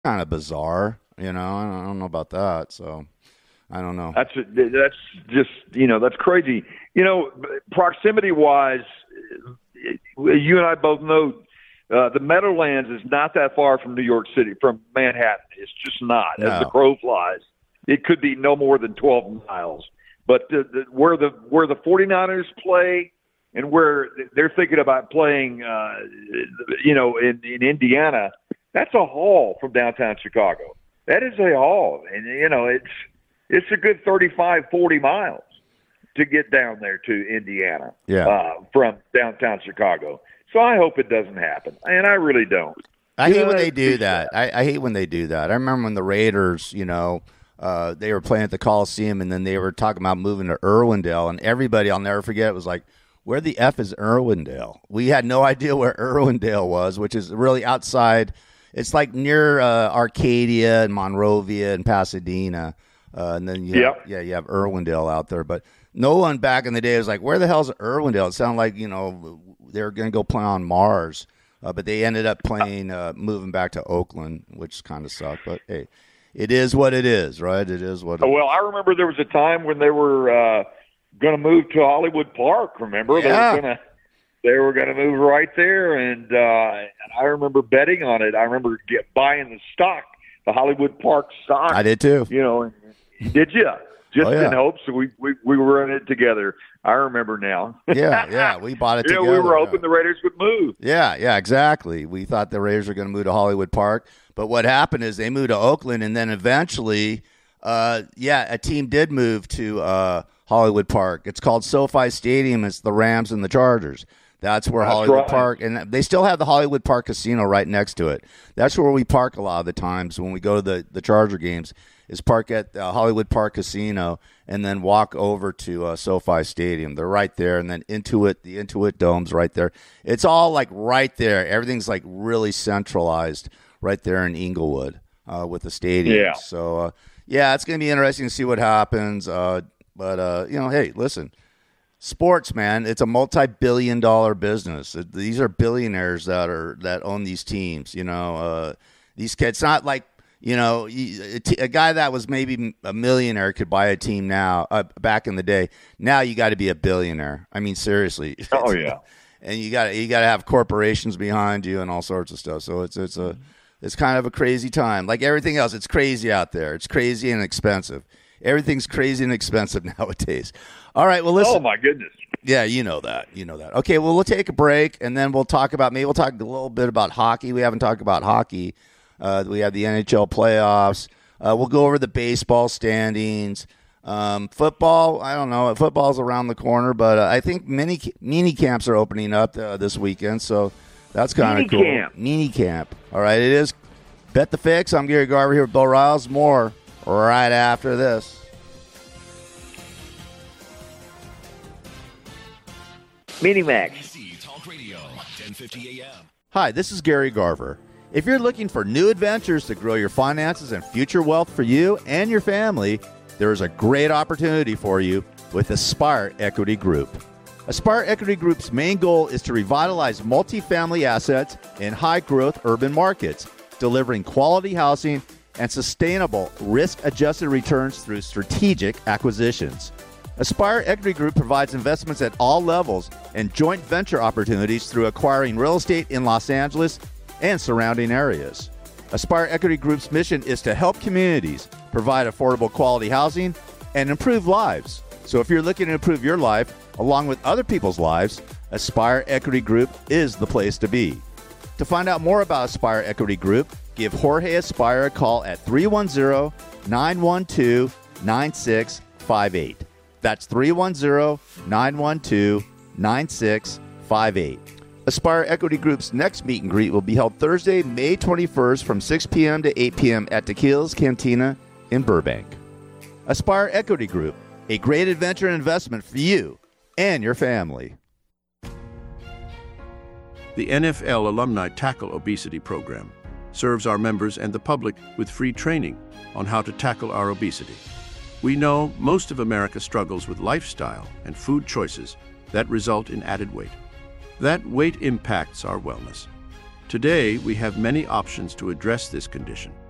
kind of bizarre. I don't know about that. So I don't know. That's just that's crazy. Proximity wise, you and I both know the Meadowlands is not that far from New York City, from Manhattan. It's just not. No. As the crow flies, it could be no more than 12 miles. But where the 49ers play and where they're thinking about playing, in Indiana, that's a haul from downtown Chicago. That is a haul, and it's a good 35, 40 miles to get down there to Indiana from downtown Chicago. So I hope it doesn't happen, and I really don't. I hate when they do that. I hate when they do that. I remember when the Raiders, they were playing at the Coliseum, and then they were talking about moving to Irwindale, and everybody, I'll never forget, was like, where the F is Irwindale? We had no idea where Irwindale was, which is really outside. It's like near Arcadia and Monrovia and Pasadena. And then you have Irwindale out there. But no one back in the day was like, where the hell's Irwindale? It sounded like, they were going to go play on Mars. But they ended up moving back to Oakland, which kind of sucked. But, hey, it is what it is, right? It is what it is. Well, I remember there was a time when they were going to move to Hollywood Park, remember? Yeah. They were going to move right there, and I remember betting on it. I remember buying the stock, the Hollywood Park stock. I did too. Did you? Just in hopes we were in it together. I remember now. Yeah, we bought it together. We were hoping the Raiders would move. Yeah, exactly. We thought the Raiders were going to move to Hollywood Park, but what happened is they moved to Oakland, and then eventually, a team did move to Hollywood Park. It's called SoFi Stadium. It's the Rams and the Chargers. That's where Hollywood Park, and they still have the Hollywood Park Casino right next to it. That's where we park a lot of the times when we go to the Charger games, is park at the Hollywood Park Casino and then walk over to SoFi Stadium. They're right there, and then the Intuit Dome's right there. It's all like right there. Everything's like really centralized right there in Inglewood with the stadium. Yeah. So, it's going to be interesting to see what happens. But hey, listen. Sports, man, it's a multi-billion-dollar business. These are billionaires that own these teams. These kids. It's not like a guy that was maybe a millionaire could buy a team now. Back in the day, now you got to be a billionaire. I mean, seriously. Oh yeah. And you got to have corporations behind you and all sorts of stuff. So it's kind of a crazy time. Like everything else, it's crazy out there. It's crazy and expensive. Everything's crazy and expensive nowadays. All right, well, listen. Oh, my goodness. Yeah, you know that. Okay, well, we'll take a break, and then we'll talk a little bit about hockey. We haven't talked about hockey. We have the NHL playoffs. We'll go over the baseball standings. Football, I don't know. Football's around the corner, but I think mini camps are opening up this weekend, so that's kind of cool. Mini camp. All right, it is Bet the Fix. I'm Gary Garver here with Bill Riles. More right after this. Minimax. Talk Radio, 1050 AM. Hi, this is Gary Garver. If you're looking for new adventures to grow your finances and future wealth for you and your family, there is a great opportunity for you with Aspire Equity Group. Aspire Equity Group's main goal is to revitalize multifamily assets in high-growth urban markets, delivering quality housing and sustainable risk-adjusted returns through strategic acquisitions. Aspire Equity Group provides investments at all levels and joint venture opportunities through acquiring real estate in Los Angeles and surrounding areas. Aspire Equity Group's mission is to help communities provide affordable quality housing and improve lives. So if you're looking to improve your life along with other people's lives, Aspire Equity Group is the place to be. To find out more about Aspire Equity Group, give Jorge Aspire a call at 310-912-9658. That's 310-912-9658. Aspire Equity Group's next meet and greet will be held Thursday, May 21st from 6 p.m. to 8 p.m. at Tequila's Cantina in Burbank. Aspire Equity Group, a great adventure and investment for you and your family. The NFL Alumni Tackle Obesity Program serves our members and the public with free training on how to tackle our obesity. We know most of America struggles with lifestyle and food choices that result in added weight. That weight impacts our wellness. Today, we have many options to address this condition,